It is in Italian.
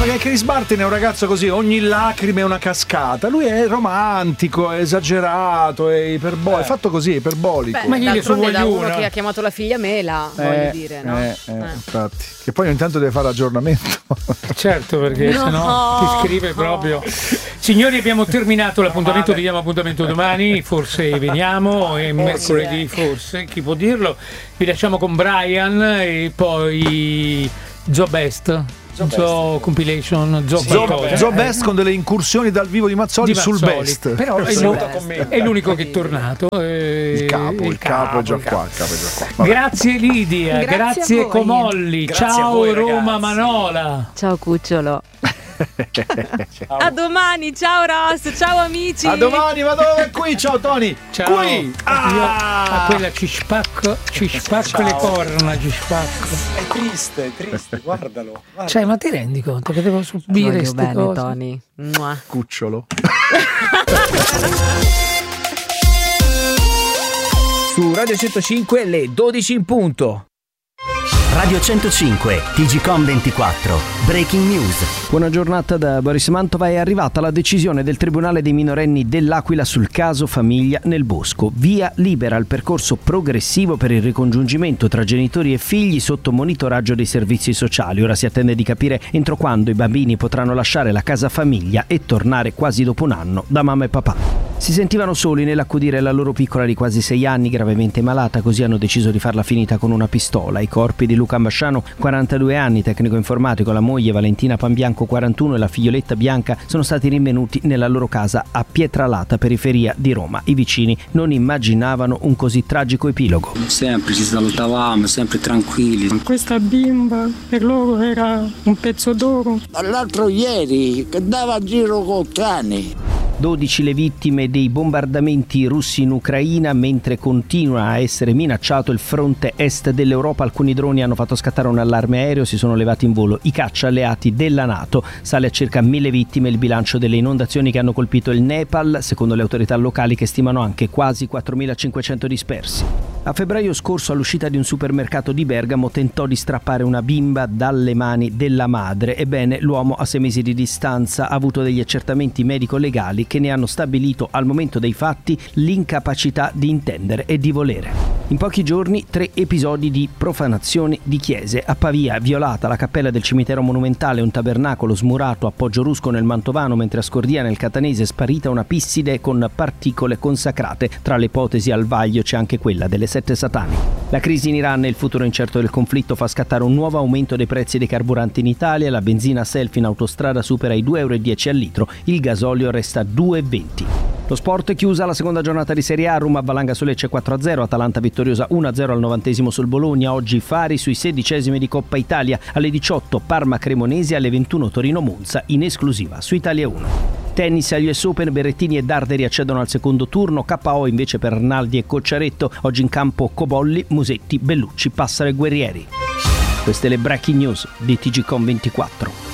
che Chris Martin è un ragazzo così, ogni lacrima è una cascata. Lui è romantico, è esagerato, è iperbolico, è fatto così, iperbolico. Beh, ma d'altronde da uno che ha chiamato la figlia Mela, voglio dire, no? Infatti. Che poi ogni tanto deve fare aggiornamento. Certo, perché sennò ti scrive proprio. Signori, abbiamo terminato l'appuntamento, vediamo appuntamento domani, forse veniamo, e mercoledì forse, chi può dirlo. Vi lasciamo con Brian e poi Zo Best. Compilation Zo Best con delle incursioni dal vivo di Mazzoli sul Best. Però è l'unico che è tornato. Il capo è già qua. Grazie Lidia, grazie Comolli, Grazie ciao voi, Roma ragazzi. Manola. Ciao cucciolo. Ciao. A domani, ciao Ross, ciao amici. A domani, ma dove? Qui, ciao Tony. Ciao. Qui. Io a quella ci spacco le corna, ci spacco. È triste, guardalo. Cioè, ma ti rendi conto che devo subire queste bene, cose? Tony. Mua. Cucciolo. Su Radio 105 le 12 in punto. Radio 105, TGcom 24, Breaking News. Buona giornata da Boris Mantova. È arrivata la decisione del Tribunale dei minorenni dell'Aquila sul caso famiglia nel Bosco. Via libera al percorso progressivo per il ricongiungimento tra genitori e figli sotto monitoraggio dei servizi sociali. Ora si attende di capire entro quando i bambini potranno lasciare la casa famiglia e tornare quasi dopo un anno da mamma e papà. Si sentivano soli nell'accudire la loro piccola di quasi 6 anni, gravemente malata, così hanno deciso di farla finita con una pistola. I corpi di Luca Ambasciano, 42 anni, tecnico informatico, la moglie Valentina Panbianco, 41, e la figlioletta Bianca sono stati rinvenuti nella loro casa a Pietralata, periferia di Roma. I vicini non immaginavano un così tragico epilogo. Sempre ci salutavamo, sempre tranquilli. Questa bimba per loro era un pezzo d'oro. L'altro ieri che dava a giro con cani. 12 le vittime dei bombardamenti russi in Ucraina, mentre continua a essere minacciato il fronte est dell'Europa. Alcuni droni hanno fatto scattare un allarme aereo, si sono levati in volo i caccia alleati della NATO. Sale a circa 1000 vittime il bilancio delle inondazioni che hanno colpito il Nepal, secondo le autorità locali, che stimano anche quasi 4500 dispersi. A febbraio scorso, all'uscita di un supermercato di Bergamo, tentò di strappare una bimba dalle mani della madre. Ebbene, l'uomo, a 6 mesi di distanza, ha avuto degli accertamenti medico-legali che ne hanno stabilito al momento dei fatti l'incapacità di intendere e di volere. In pochi giorni 3 episodi di profanazione di chiese. A Pavia, violata la cappella del cimitero monumentale, un tabernacolo smurato a Poggiorusko nel Mantovano, mentre a Scordia nel Catanese è sparita una pisside con particole consacrate. Tra le ipotesi al vaglio c'è anche quella delle 7 satane. La crisi in Iran e il futuro incerto del conflitto fa scattare un nuovo aumento dei prezzi dei carburanti in Italia. La benzina self in autostrada supera i 2,10 € al litro, il gasolio resta 2,20 €. Lo sport, è chiusa la seconda giornata di Serie A. Roma Valanga su Lecce 4-0, Atalanta vittoriosa 1-0 al 90° sul Bologna. Oggi Fari sui 16esimi di Coppa Italia, alle 18 Parma Cremonese, alle 21 Torino Monza in esclusiva su Italia 1. Tennis agli US Open, Berrettini e Darderi accedono al secondo turno, KO invece per Arnaldi e Cocciaretto. Oggi in campo Cobolli, Musetti, Bellucci, Passaro e Guerrieri. Queste le breaking news di TGcom 24.